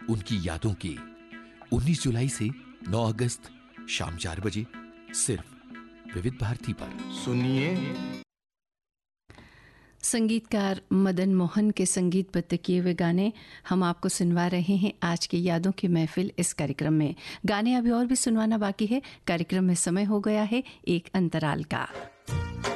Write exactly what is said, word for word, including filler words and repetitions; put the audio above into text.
उनकी यादों की उन्नीस जुलाई से नौ अगस्त शाम चार बजे सिर्फ विविध भारती पर सुनिए। संगीतकार मदन मोहन के संगीतबद्ध किए हुए गाने हम आपको सुनवा रहे हैं आज की यादों की महफिल इस कार्यक्रम में। गाने अभी और भी सुनवाना बाकी है। कार्यक्रम में समय हो गया है एक अंतराल का।